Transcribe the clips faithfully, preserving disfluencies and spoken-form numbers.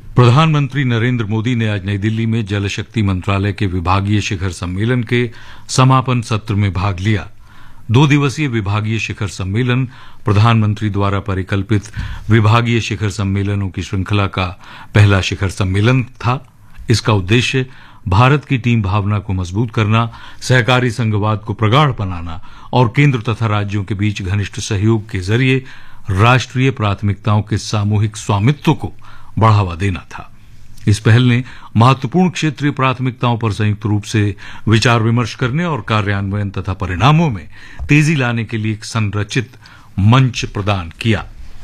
प्रधानमंत्री नरेंद्र मोदी ने आज नई दिल्ली में जल शक्ति मंत्रालय के विभागीय शिखर सम्मेलन के समापन सत्र में भाग लिया। दो दिवसीय विभागीय शिखर सम्मेलन प्रधानमंत्री द्वारा परिकल्पित विभागीय शिखर सम्मेलनों की श्रृंखला का पहला शिखर सम्मेलन था। इसका उद्देश्य भारत की टीम भावना को मजबूत करना, सहकारी संघवाद को प्रगाढ़ बनाना और केंद्र तथा राज्यों के बीच घनिष्ठ सहयोग के जरिए राष्ट्रीय प्राथमिकताओं के सामूहिक स्वामित्व को बढ़ावा देना था। इस पहल ने महत्वपूर्ण क्षेत्रीय प्राथमिकताओं पर संयुक्त रूप से विचार विमर्श करने और कार्यान्वयन तथा परिणामों में तेजी लाने के लिए एक संरचित मंच प्रदान किया।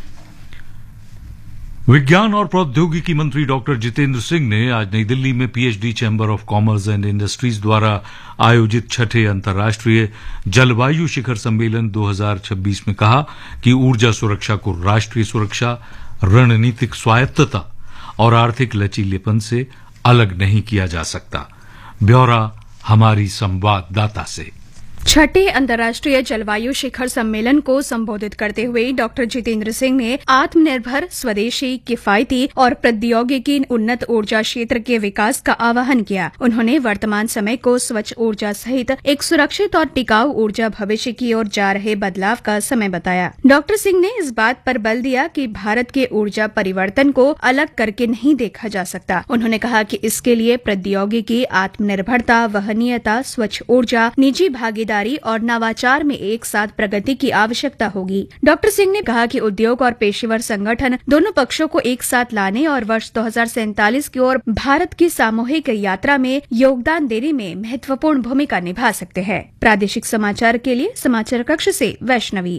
विज्ञान और प्रौद्योगिकी मंत्री डॉक्टर जितेंद्र सिंह ने आज नई दिल्ली में PhD chamber of commerce and industries द्वारा आयोजित छठे अंतर्राष्ट्रीय जलवायु शिखर सम्मेलन दो हज़ार छब्बीस में कहा कि ऊर्जा सुरक्षा को राष्ट्रीय सुरक्षा, रणनीतिक स्वायत्तता और आर्थिक लचीलेपन से अलग नहीं किया जा सकता। ब्यौरा हमारी संवाददाता से। छठे अंतर्राष्ट्रीय जलवायु शिखर सम्मेलन को संबोधित करते हुए डॉक्टर जितेंद्र सिंह ने आत्मनिर्भर, स्वदेशी, किफायती और प्रौद्योगिकी उन्नत ऊर्जा क्षेत्र के विकास का आह्वान किया। उन्होंने वर्तमान समय को स्वच्छ ऊर्जा सहित एक सुरक्षित और टिकाऊ ऊर्जा भविष्य की ओर जा रहे बदलाव का समय बताया। डॉक्टर सिंह ने इस बात पर बल दिया कि भारत के ऊर्जा परिवर्तन को अलग करके नहीं देखा जा सकता। उन्होंने कहा कि इसके लिए प्रौद्योगिकी, आत्मनिर्भरता, वहनीयता, स्वच्छ ऊर्जा, निजी भागीदारी और नवाचार में एक साथ प्रगति की आवश्यकता होगी। डॉक्टर सिंह ने कहा कि उद्योग और पेशेवर संगठन दोनों पक्षों को एक साथ लाने और वर्ष दो हज़ार सैंतालीस की ओर भारत की सामूहिक यात्रा में योगदान देने में महत्वपूर्ण भूमिका निभा सकते हैं। प्रादेशिक समाचार के लिए समाचार कक्ष से वैष्णवी।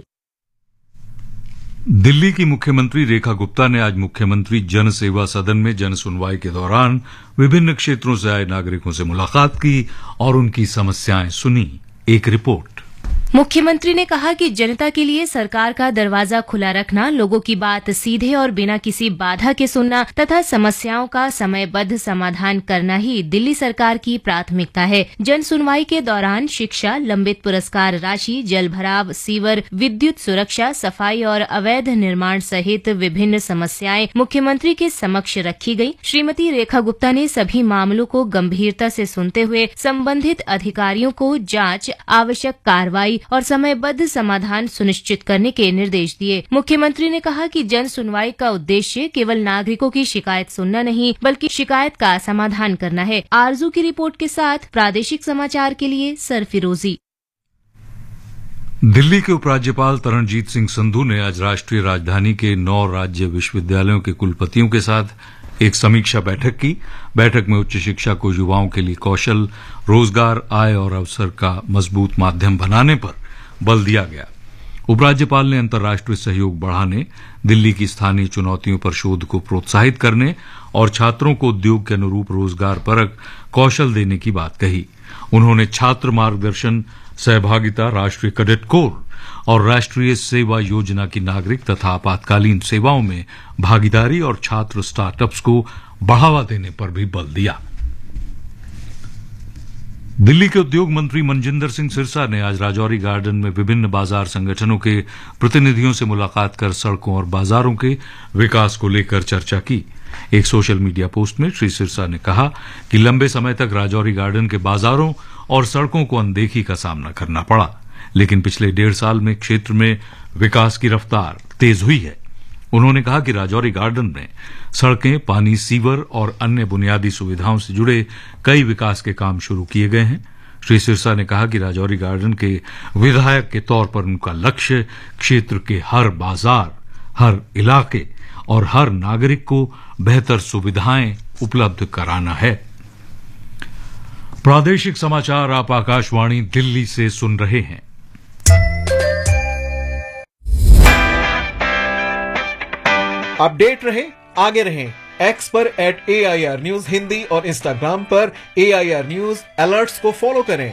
दिल्ली की मुख्यमंत्री रेखा गुप्ता ने आज मुख्यमंत्री जन सेवा सदन में जन सुनवाई के दौरान विभिन्न क्षेत्रों से आए नागरिकों से मुलाकात की और उनकी समस्याएं सुनी। एक रिपोर्ट। मुख्यमंत्री ने कहा कि जनता के लिए सरकार का दरवाजा खुला रखना, लोगों की बात सीधे और बिना किसी बाधा के सुनना तथा समस्याओं का समयबद्ध समाधान करना ही दिल्ली सरकार की प्राथमिकता है। जन सुनवाई के दौरान शिक्षा, लंबित पुरस्कार राशि, जल भराव, सीवर, विद्युत सुरक्षा, सफाई और अवैध निर्माण सहित विभिन्न समस्याएं मुख्यमंत्री के समक्ष रखी गयी। श्रीमती रेखा गुप्ता ने सभी मामलों को गंभीरता से सुनते हुए संबंधित अधिकारियों को जांच, आवश्यक कार्रवाई और समयबद्ध समाधान सुनिश्चित करने के निर्देश दिए। मुख्यमंत्री ने कहा कि जन सुनवाई का उद्देश्य केवल नागरिकों की शिकायत सुनना नहीं, बल्कि शिकायत का समाधान करना है। आरजू की रिपोर्ट के साथ प्रादेशिक समाचार के लिए सरफिरोजी। दिल्ली के उपराज्यपाल तरणजीत सिंह संधू ने आज राष्ट्रीय राजधानी के नौ राज्य विश्वविद्यालयों के कुलपतियों के साथ एक समीक्षा बैठक की। बैठक में उच्च शिक्षा को युवाओं के लिए कौशल, रोजगार, आय और अवसर का मजबूत माध्यम बनाने पर बल दिया गया। उपराज्यपाल ने अंतर्राष्ट्रीय सहयोग बढ़ाने, दिल्ली की स्थानीय चुनौतियों पर शोध को प्रोत्साहित करने और छात्रों को उद्योग के अनुरूप रोजगार परक कौशल देने की बात कही। उन्होंने छात्र मार्गदर्शन, सहभागिता, राष्ट्रीय कैडेट कोर और राष्ट्रीय सेवा योजना की नागरिक तथा आपातकालीन सेवाओं में भागीदारी और छात्र स्टार्टअप्स को बढ़ावा देने पर भी बल दिया। दिल्ली के उद्योग मंत्री मनजिंदर सिंह सिरसा ने आज राजौरी गार्डन में विभिन्न बाजार संगठनों के प्रतिनिधियों से मुलाकात कर सड़कों और बाजारों के विकास को लेकर चर्चा की। एक सोशल मीडिया पोस्ट में श्री सिरसा ने कहा कि लंबे समय तक राजौरी गार्डन के बाजारों और सड़कों को अनदेखी का सामना करना पड़ा, लेकिन पिछले डेढ़ साल में क्षेत्र में विकास की रफ्तार तेज हुई है। उन्होंने कहा कि राजौरी गार्डन में सड़कें, पानी, सीवर और अन्य बुनियादी सुविधाओं से जुड़े कई विकास के काम शुरू किए गए हैं। श्री सिरसा ने कहा कि राजौरी गार्डन के विधायक के तौर पर उनका लक्ष्य क्षेत्र के हर बाजार, हर इलाके और हर नागरिक को बेहतर सुविधाएं उपलब्ध कराना है। प्रादेशिक समाचार आप आकाशवाणी दिल्ली से सुन रहे हैं। अपडेट रहे, आगे रहें। एक्स पर eight A I R news Hindi और इंस्टाग्राम पर ए आई आर न्यूज अलर्ट्स को फॉलो करें।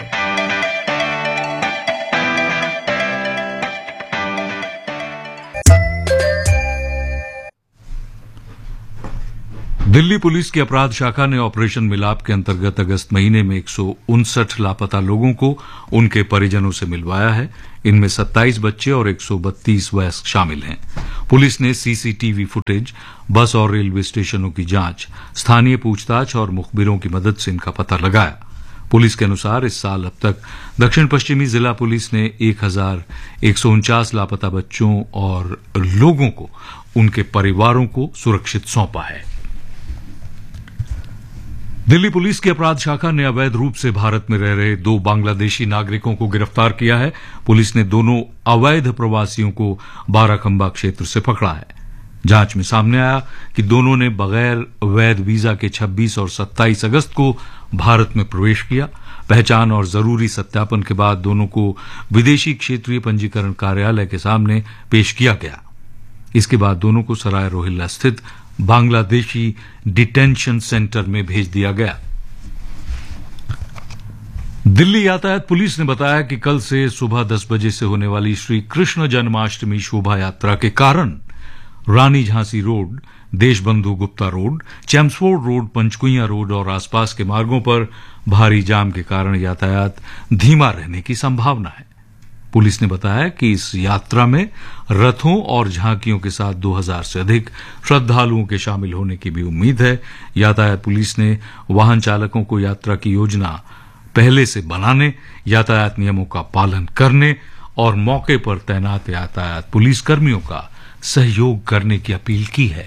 दिल्ली पुलिस की अपराध शाखा ने ऑपरेशन मिलाप के अंतर्गत अगस्त महीने में एक सौ उनसठ लापता लोगों को उनके परिजनों से मिलवाया है। इनमें सत्ताईस बच्चे और एक सौ बत्तीस वयस्क शामिल हैं। पुलिस ने सीसीटीवी फुटेज, बस और रेलवे स्टेशनों की जांच, स्थानीय पूछताछ और मुखबिरों की मदद से इनका पता लगाया। पुलिस के अनुसार इस साल अब तक दक्षिण पश्चिमी जिला पुलिस ने एक हजार एक सौ उनचास लापता बच्चों और लोगों को उनके परिवारों को सुरक्षित सौंपा है। दिल्ली पुलिस की अपराध शाखा ने अवैध रूप से भारत में रह रहे दो बांग्लादेशी नागरिकों को गिरफ्तार किया है। पुलिस ने दोनों अवैध प्रवासियों को बाराखंबा क्षेत्र से पकड़ा है। जांच में सामने आया कि दोनों ने बगैर वैध वीजा के छब्बीस और सत्ताईस अगस्त को भारत में प्रवेश किया। पहचान और जरूरी सत्यापन के बाद दोनों को विदेशी क्षेत्रीय पंजीकरण कार्यालय के सामने पेश किया गया। इसके बाद दोनों को सराय रोहिल्ला स्थित बांग्लादेशी डिटेंशन सेंटर में भेज दिया गया। दिल्ली यातायात पुलिस ने बताया कि कल से सुबह दस बजे से होने वाली श्री कृष्ण जन्माष्टमी शोभा यात्रा के कारण रानी Jhansi road, Deshbandhu Gupta road, Chelmsford road, Panchkuiya road और आसपास के मार्गों पर भारी जाम के कारण यातायात धीमा रहने की संभावना है। पुलिस ने बताया कि इस यात्रा में रथों और झांकियों के साथ दो हज़ार से अधिक श्रद्धालुओं के शामिल होने की भी उम्मीद है। यातायात पुलिस ने वाहन चालकों को यात्रा की योजना पहले से बनाने, यातायात नियमों का पालन करने और मौके पर तैनात यातायात पुलिसकर्मियों का सहयोग करने की अपील की है।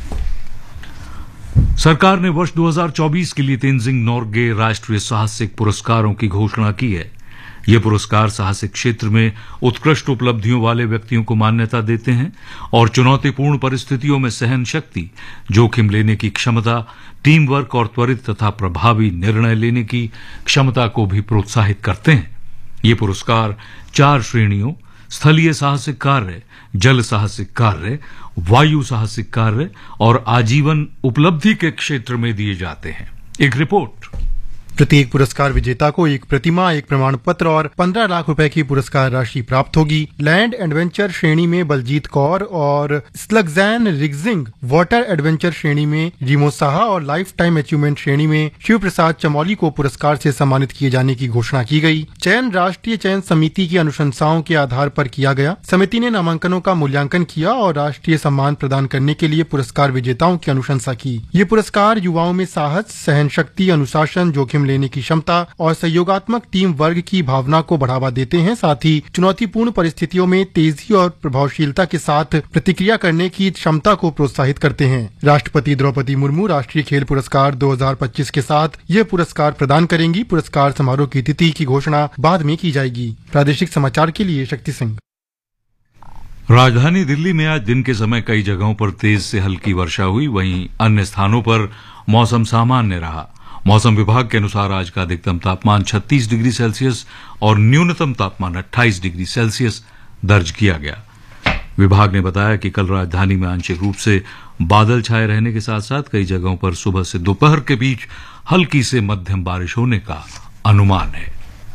सरकार ने वर्ष दो हज़ार चौबीस के लिए तेंजिंग नोर्गे राष्ट्रीय साहसिक पुरस्कारों की घोषणा की है। ये पुरस्कार साहसिक क्षेत्र में उत्कृष्ट उपलब्धियों वाले व्यक्तियों को मान्यता देते हैं और चुनौतीपूर्ण परिस्थितियों में सहन शक्ति, जोखिम लेने की क्षमता, टीम वर्क और त्वरित तथा प्रभावी निर्णय लेने की क्षमता को भी प्रोत्साहित करते हैं। ये पुरस्कार चार श्रेणियों स्थलीय साहसिक कार्य, जल साहसिक कार्य, वायु साहसिक कार्य और आजीवन उपलब्धि के क्षेत्र में दिए जाते हैं। एक रिपोर्ट। प्रत्येक पुरस्कार विजेता को एक प्रतिमा, एक प्रमाण पत्र और पंद्रह लाख रुपए की पुरस्कार राशि प्राप्त होगी। लैंड एडवेंचर श्रेणी में बलजीत कौर और स्लगजैन रिग्जिंग, वाटर एडवेंचर श्रेणी में रीमो साहा और लाइफ टाइम अचीवमेंट श्रेणी में शिव प्रसाद चमौली को पुरस्कार से सम्मानित किए जाने की घोषणा की गई। चयन राष्ट्रीय चयन समिति की अनुशंसाओं के आधार पर किया गया। समिति ने नामांकनों का मूल्यांकन किया और राष्ट्रीय सम्मान प्रदान करने के लिए पुरस्कार विजेताओं की अनुशंसा की। ये पुरस्कार युवाओं में साहस, सहन शक्ति, अनुशासन, जोखिम लेने की क्षमता और सहयोगात्मक टीम वर्ग की भावना को बढ़ावा देते हैं। साथ ही चुनौतीपूर्ण परिस्थितियों में तेजी और प्रभावशीलता के साथ प्रतिक्रिया करने की क्षमता को प्रोत्साहित करते हैं। राष्ट्रपति द्रौपदी मुर्मू राष्ट्रीय खेल पुरस्कार दो हज़ार पच्चीस के साथ ये पुरस्कार प्रदान करेंगी। पुरस्कार समारोह की तिथि की घोषणा बाद में की जाएगी। प्रादेशिक समाचार के लिए शक्ति सिंह। राजधानी दिल्ली में आज दिन के समय कई जगहों पर तेज से हल्की वर्षा हुई, वहीं अन्य स्थानों पर मौसम सामान्य रहा। मौसम विभाग के अनुसार आज का अधिकतम तापमान छत्तीस डिग्री सेल्सियस और न्यूनतम तापमान अट्ठाईस डिग्री सेल्सियस दर्ज किया गया। विभाग ने बताया कि कल राजधानी में आंशिक रूप से बादल छाए रहने के साथ साथ कई जगहों पर सुबह से दोपहर के बीच हल्की से मध्यम बारिश होने का अनुमान है।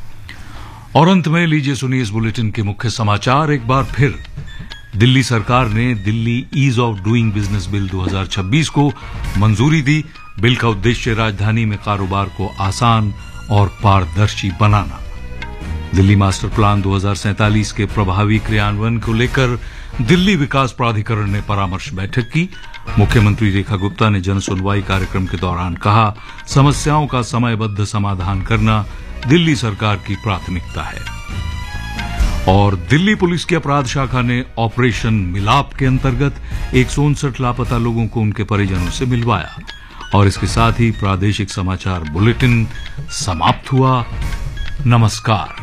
और अंत में लीजिए सुनिए इस बुलेटिन के मुख्य समाचार एक बार फिर। दिल्ली सरकार ने Delhi ease of doing business bill दो हज़ार छब्बीस को मंजूरी दी। बिल का उद्देश्य राजधानी में कारोबार को आसान और पारदर्शी बनाना। दिल्ली मास्टर प्लान दो हज़ार सैंतालीस के प्रभावी क्रियान्वयन को लेकर दिल्ली विकास प्राधिकरण ने परामर्श बैठक की। मुख्यमंत्री रेखा गुप्ता ने जन सुनवाई कार्यक्रम के दौरान कहा, समस्याओं का समयबद्ध समाधान करना दिल्ली सरकार की प्राथमिकता है। और दिल्ली पुलिस की अपराध शाखा ने ऑपरेशन मिलाप के अंतर्गत एक सौ उनसठ लापता लोगों को उनके परिजनों से मिलवाया। और इसके साथ ही प्रादेशिक समाचार बुलेटिन समाप्त हुआ। नमस्कार।